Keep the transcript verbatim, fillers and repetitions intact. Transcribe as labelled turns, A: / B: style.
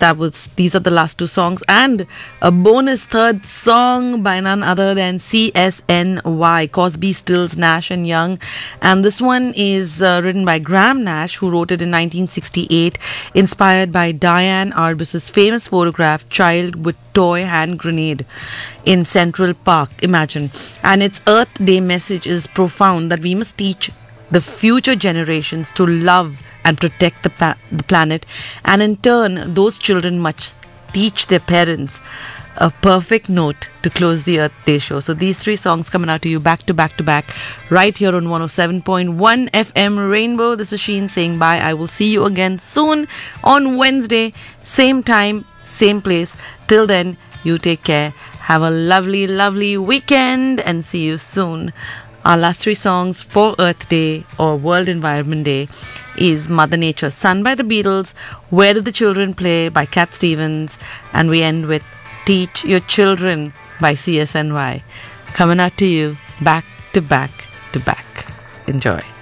A: that was these are the last two songs, and a bonus third song by none other than C S N Y, Cosby, Stills, Nash and Young. And this one is uh, written by Graham Nash, who wrote it in nineteen sixty-eight, inspired by Diane Arbus's famous photograph Child with Toy Hand Grenade in Central Park. Imagine. And its Earth Day message is profound, that we must teach the future generations to love and protect the, pa- the planet, and in turn those children must teach their parents. A perfect note to close the Earth Day show. So these three songs coming out to you back to back to back right here on one oh seven point one F M Rainbow. This is Sheen saying bye. I will see you again soon on Wednesday, same time, same place. Till then, you take care. Have a lovely, lovely weekend and see you soon. Our last three songs for Earth Day or World Environment Day is Mother Nature, Sun by the Beatles, Where Did the Children Play by Cat Stevens, and we end with Teach Your Children by C S N Y. Coming out to you back to back to back. Enjoy.